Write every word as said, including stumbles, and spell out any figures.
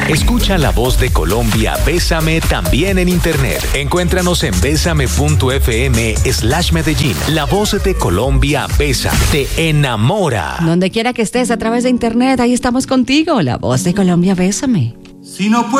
Escucha La Voz de Colombia, Bésame también en internet. Encuéntranos en bésame.fm slash Medellín. La Voz de Colombia, Bésame, te enamora. Donde quiera que estés a través de internet, ahí estamos contigo. La Voz de Colombia, Bésame. Si no